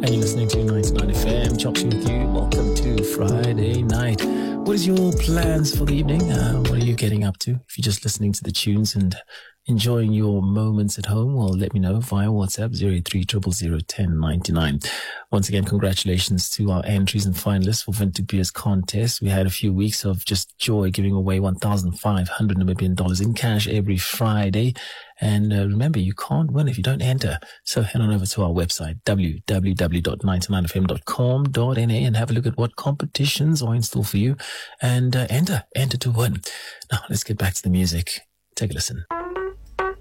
and you're listening to 99 FM. Choppy with you. Welcome to Friday night. What is your plans for the evening? What are you getting up to? If you're just listening to the tunes and enjoying your moments at home, well, let me know via WhatsApp 03001099. Once again, congratulations to our entries and finalists for Vin Tupia's contest. We had a few weeks of just joy, giving away 1,500 Namibian dollars in cash every Friday. And remember, you can't win if you don't enter. So head on over to our website, www.99fm.com.na, and have a look at what competitions are in store for you. And enter to win. Now, let's get back to the music. Take a listen.